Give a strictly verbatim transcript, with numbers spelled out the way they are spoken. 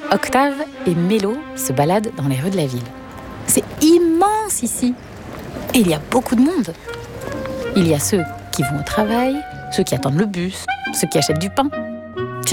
Octave et Mélo se baladent dans les rues de la ville. C'est immense ici. Et il y a beaucoup de monde. Il y a ceux qui vont au travail, ceux qui attendent le bus, ceux qui achètent du pain.